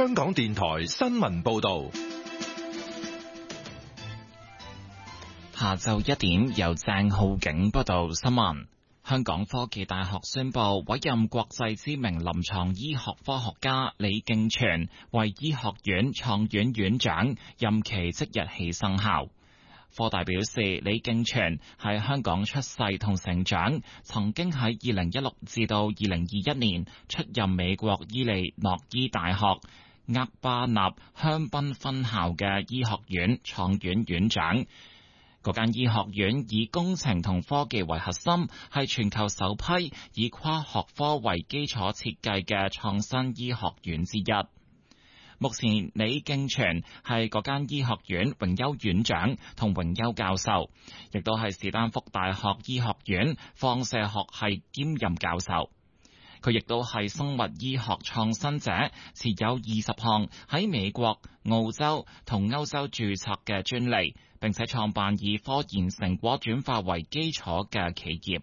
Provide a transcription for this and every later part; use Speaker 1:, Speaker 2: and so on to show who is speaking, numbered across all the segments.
Speaker 1: 香港電台新聞報道。
Speaker 2: 下晝1點，由鄭浩景報道新聞。香港科技大學宣布委任國際知名臨床醫學科學家李敬全為醫學院創院院長，任期即日起生效。科大表示，李敬全喺香港出世同成長，曾經喺2016至到2021年出任美國伊利諾伊大學厄巴納香檳分校嘅醫學院創院院長。嗰間醫學院以工程同科技為核心，係全球首批以跨學科為基礎設計嘅創新醫學院之一。目前李敬全係嗰間醫學院榮休院長同榮休教授，亦都係史丹福大學醫學院放射學系兼任教授。佢亦都係生物醫學創新者，持有20項喺美國、澳洲同歐洲註冊嘅專利，並且創辦以科研成果轉化為基礎嘅企業。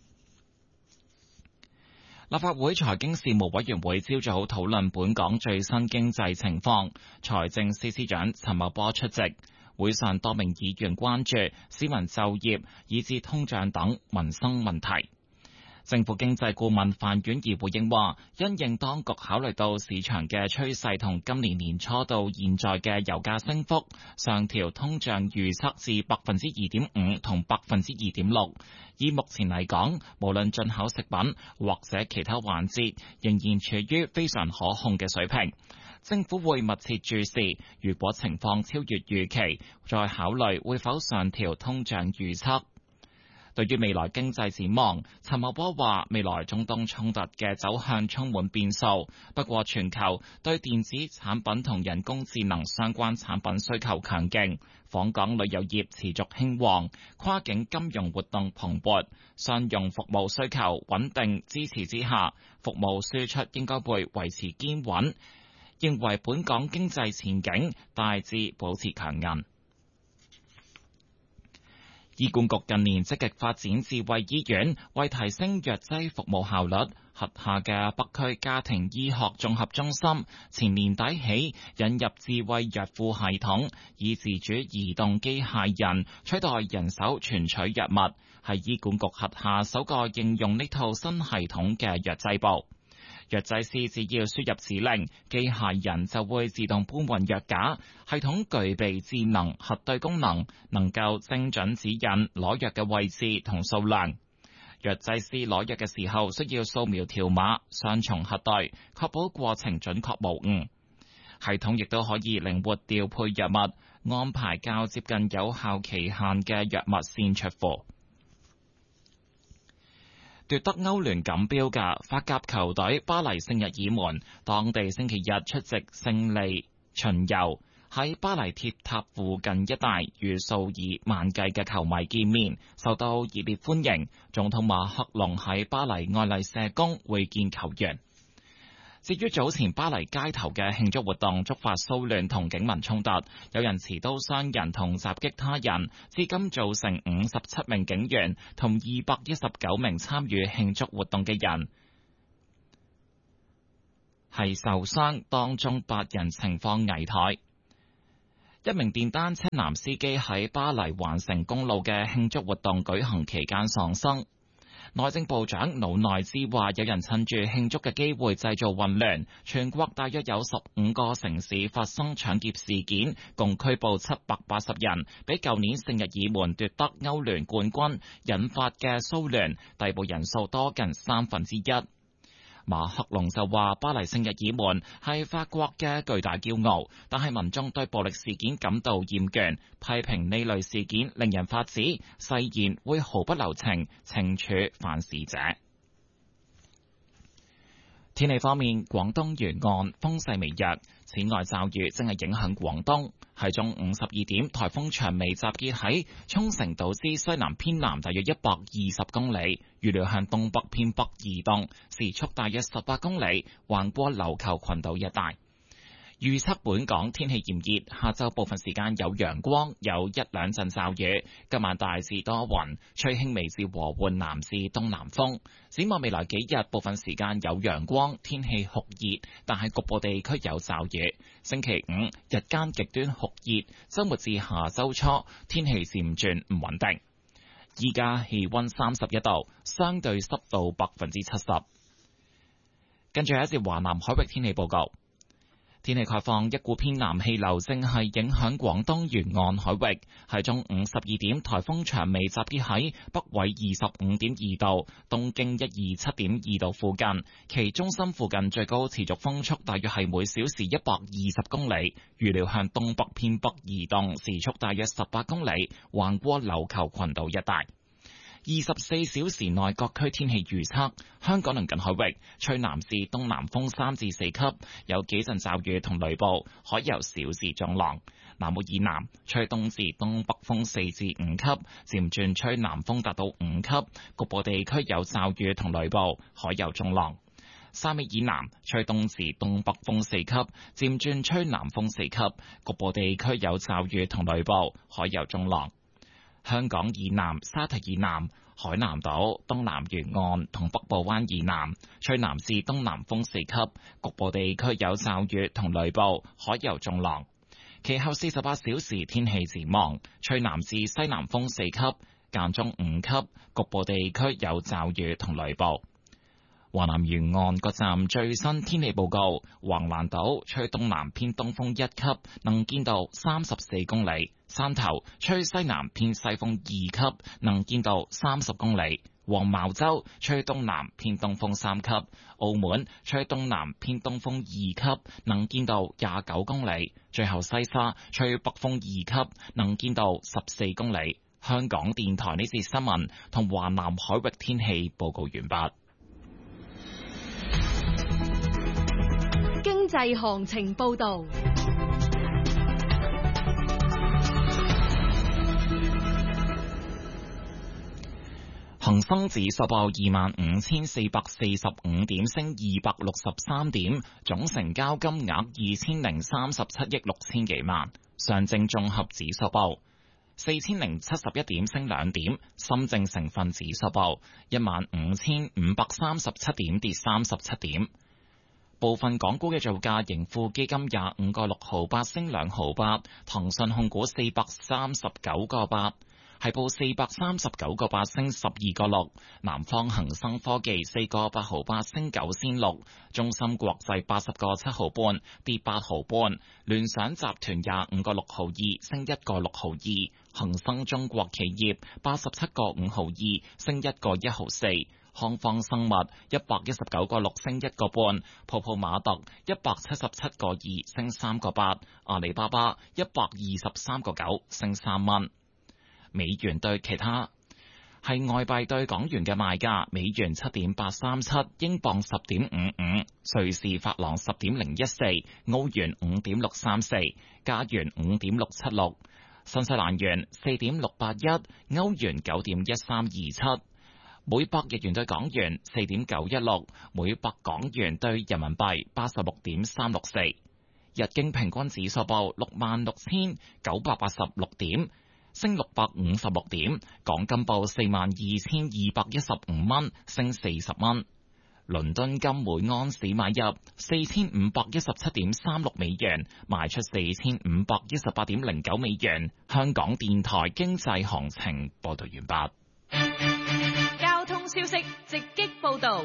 Speaker 2: 立法會財經事務委員會朝早討論本港最新經濟情況，財政司司長陳茂波出席。會上多名議員關注市民就業以至通脹等民生問題。政府經濟顧問范婉儀回應話，因應當局考慮到市場嘅趨勢同今年年初到現在嘅油價升幅，上調通脹預測至 2.5% 同 2.6%。以目前嚟講，無論進口食品或者其他環節，仍然處於非常可控嘅水平。政府會密切注視，如果情況超越預期，再考慮會否上調通脹預測。對於未來經濟展望，陳茂波話：未來中東衝突嘅走向充滿變數，不過全球對電子產品同人工智能相關產品需求強勁，訪港旅遊業持續興旺，跨境金融活動蓬勃，商用服務需求穩定支持之下，服務輸出應該會維持堅穩，認為本港經濟前景大致保持強韌。醫管局近年積極發展智慧醫院，為提升藥劑服務效率，轄下嘅北區家庭醫學綜合中心前年底起引入智慧藥庫系統，以自主移動機械人取代人手傳取藥物，係醫管局轄下首個應用呢套新系統嘅藥劑部。藥劑師只要輸入指令，機械人就會自動搬運藥架。系統具備智能核對功能，能夠精準指引攞藥嘅位置同數量。藥劑師攞藥嘅時候需要掃描條碼，雙重核對，確保過程準確無誤。系統亦都可以靈活調配藥物，安排較接近有效期限嘅藥物先出庫。奪得歐聯錦標嘅法甲球隊巴黎聖日耳門，當地星期日出席勝利巡遊，喺巴黎鐵塔附近一帶與數以萬計嘅球迷見面，受到熱烈歡迎。總統馬克龍喺巴黎愛麗舍宮會見球員。至於早前巴黎街頭嘅慶祝活動觸發騷亂同警民衝突，有人持刀傷人同襲擊他人，至今造成57名警員同219名參與慶祝活動嘅人係受傷，當中8人情況危殆。一名電單車男司機喺巴黎環城公路嘅慶祝活動舉行期間喪生。內政部長魯內茲話，有人趁住慶祝嘅機會製造混亂，全國大約有15個城市發生搶劫事件，共拘捕780人，比舊年聖日耳門奪得歐聯冠軍引發嘅騷亂逮捕人數多近1/3。馬克龍就話，巴黎聖日耳門係法國嘅巨大驕傲，但係民眾對暴力事件感到厭倦，批評呢類事件令人髮指，誓言會毫不留情懲處犯事者。天氣方面，廣東沿岸風勢微弱，此外驟雨正係影響廣東。喺中午12點，颱風長尾集結喺沖繩島之西南偏南大約120公里，預料向東北偏北移動，時速大約18公里，橫過琉球群島一帶。 預測本港天氣炎熱，下晝部分時間有陽光，有一兩陣驟雨。今晚大致多雲，吹輕微至和緩南至東南風。展望未來幾日，部分時間有陽光，天氣酷熱，但係局部地區有驟雨。星期五日間極端酷熱，周末至下周初天氣漸轉唔穩定。依家氣溫31度，相對濕度70%。跟住係一節華南海域天氣報告。天氣概況，一股偏南氣流正係影響廣東沿岸海域。喺中午12點，颱風長尾集結喺北緯25.2度、東經127.2度附近，其中心附近最高持續風速大約係每小時120公里，預料向東北偏北移動，時速大約18公里，橫過琉球群島一帶。24小時內各區天氣預測：香港鄰近海域吹南至東南風3至4級，有幾陣驟雨同雷暴，海有小至中浪。南澳以南吹東至東北風4至5級，漸轉吹南風達到5級，局部地區有驟雨同雷暴，海有中浪。沙尾以南吹東至東北風4級，漸轉吹南風4級，局部地區有驟雨同雷暴，海有中浪。香港以南、沙堤以南、海南島、東南沿岸同北部灣以南，吹南至東南風4級，局部地區有驟雨同雷暴，海有中浪。其後48小時天氣展望，吹南至西南風4級，間中5級，局部地區有驟雨同雷暴。華南沿岸各站最新天氣報告：橫瀾島吹東南偏東風1級，能見度34公里；汕頭吹西南偏西風2級，能見度30公里；黃茅洲吹東南偏東風3級；澳門吹東南偏東風2級，能見度29公里；最後西沙吹北風2級，能見度14公里。香港電台呢節新聞同華南海域天氣報告完畢。
Speaker 3: 經濟行情報道，
Speaker 2: 恒生指數報25,445點，升263點，總成交金額2,037億6千幾萬。上證綜合指數報4,071點，升2點。深證成分指數報15,537點，跌37點。部分港股嘅造價：盈富基金25個6毫8，升2毫8；騰訊控股439個8，係報439個8，升12個6；南方恒生科技4個8毫8，升9仙6；中芯國際80個7毫半，跌8毫半；聯想集團25個6毫2，升1個6毫2；恒生中國企業87個5毫2，升1個1毫4。康方生物119個6，升1個半；泡泡瑪特177個2，升3個8；阿里巴巴123個9，升3蚊。美元對其他係外幣對港元嘅賣價：美元7.837，英鎊10.55，瑞士法郎10.014，澳元5.634，加元5.676，新西蘭元4.681，歐元9.1327。每百日元對港元4.916，每百港元對人民幣86.364。日經平均指數報66,986點，升656點。港金報42,215蚊，升40蚊。倫敦金每盎司買入4,517.36美元，賣出4,518.09美元。香港電台經濟行情報道完畢。
Speaker 3: 消息直擊報道，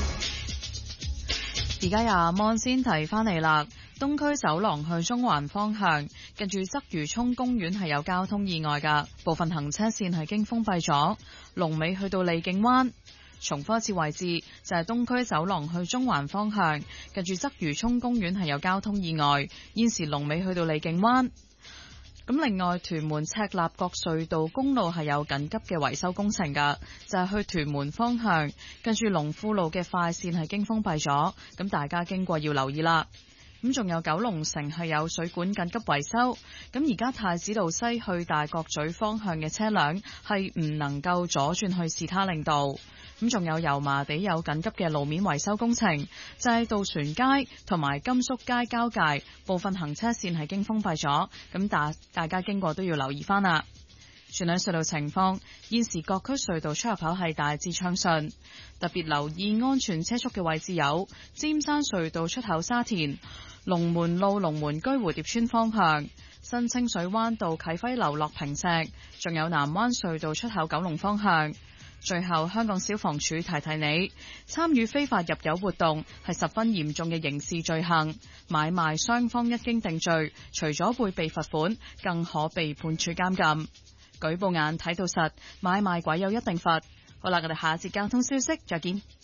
Speaker 4: 而家由阿芒先提翻嚟啦。東區走廊去中環方向，近住鰂魚涌公園係有交通意外噶，部分行車線係經封閉咗。龍尾去到利景灣。重複一次位置就係東區走廊去中環方向，近住鰂魚涌公園係有交通意外，現時龍尾去到利景灣。咁另外，屯門赤鱲角隧道公路係有緊急嘅維修工程噶，就係去屯門方向，近住龍富路嘅快線係經封閉咗，咁大家經過要留意啦。咁仲有九龍城係有水管緊急維修，咁而家太子道西去大角咀方向嘅車輛係唔能夠左轉去士他令道。咁咁仲有油麻地有緊急嘅路面維修工程，就係渡船街同埋甘肅街交界部分行車線係經封閉咗，咁大家經過都要留意翻啦。全兩隧道情況，現時各區隧道出入口係大致暢順，特別留意安全車速嘅位置有尖山隧道出口沙田、龍門路龍門居蝴蝶村方向、新清水灣道啟輝樓落坪石，仲有南灣隧道出口九龍方向。最後，香港消防處提提你，參與非法入油活動係十分嚴重嘅刑事罪行，買賣雙方一經定罪，除咗會被罰款，更可被判處監禁。舉報眼睇到實，買賣鬼有一定罰。好啦，我哋下節交通消息再見。